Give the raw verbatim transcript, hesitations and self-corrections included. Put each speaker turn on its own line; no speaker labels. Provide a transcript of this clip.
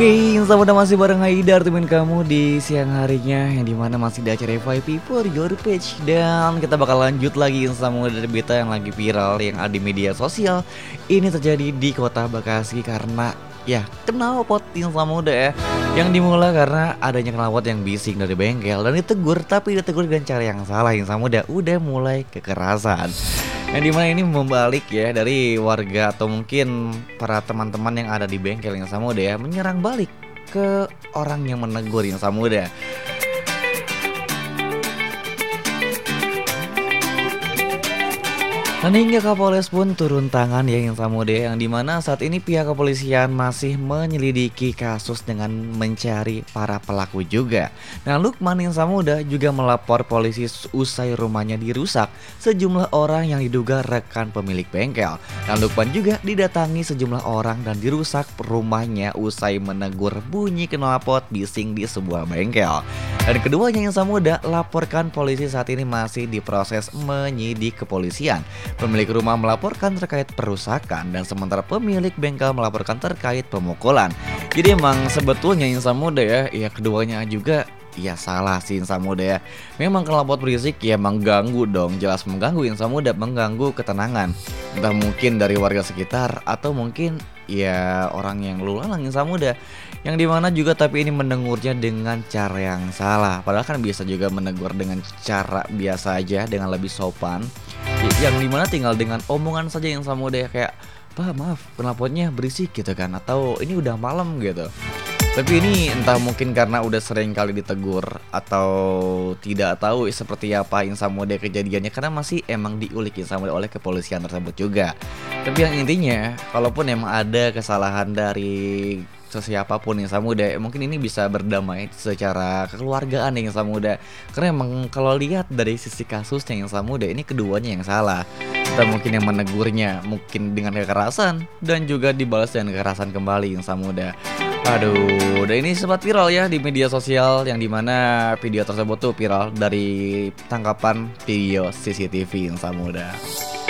Oke, Insa muda masih bareng Haidar temen kamu di siang harinya, yang dimana masih di acara F Y P for your page. Dan kita bakal lanjut lagi Insa muda dari berita yang lagi viral yang ada di media sosial. Ini terjadi di kota Bekasi karena ya knalpot Insa muda ya, yang dimulai karena adanya knalpot yang bising dari bengkel dan ditegur, tapi ditegur dengan cara yang salah. Insa muda udah mulai kekerasan, yang dimana ini membalik ya dari warga atau mungkin para teman-teman yang ada di bengkel yang sama muda ya, menyerang balik ke orang yang menegur yang sama muda. Dan hingga Kapolres pun turun tangan ya yang sama muda, yang dimana saat ini pihak kepolisian masih menyelidiki kasus dengan mencari para pelaku juga. Nah, Lukman yang sama muda juga melapor polisi usai rumahnya dirusak sejumlah orang yang diduga rekan pemilik bengkel. Dan Lukman juga didatangi sejumlah orang dan dirusak rumahnya usai menegur bunyi knalpot bising di sebuah bengkel. Dan keduanya yang sama muda laporkan polisi saat ini masih diproses menyidik kepolisian. Pemilik rumah melaporkan terkait perusakan dan sementara pemilik bengkel melaporkan terkait pemukulan. Jadi emang sebetulnya insan muda ya, ya keduanya juga ya salah sih insan muda ya. Memang knalpot berisik ya mengganggu dong, jelas mengganggu insan muda, mengganggu ketenangan. Entah mungkin dari warga sekitar atau mungkin ya orang yang lalu lalang insan muda, yang dimana juga tapi ini menegurnya dengan cara yang salah. Padahal kan bisa juga menegur dengan cara biasa aja, dengan lebih sopan, yang dimana tinggal dengan omongan saja yang sama muda ya, kayak Pak maaf knalpotnya berisik gitu kan, atau ini udah malam gitu. Tapi ini entah mungkin karena udah sering kali ditegur atau tidak tahu seperti apa insan muda kejadiannya, karena masih emang diulik insan muda oleh kepolisian tersebut juga. Tapi yang intinya kalaupun emang ada kesalahan dari sesiapapun insan muda, mungkin ini bisa berdamai secara kekeluargaan yang insan muda. Karena emang kalau lihat dari sisi kasusnya insan muda, ini keduanya yang salah. Entah mungkin yang menegurnya mungkin dengan kekerasan dan juga dibalas dengan kekerasan kembali insan muda. Aduh, dan ini sempat viral ya di media sosial, yang dimana video tersebut tuh viral dari tangkapan video C C T V insan muda.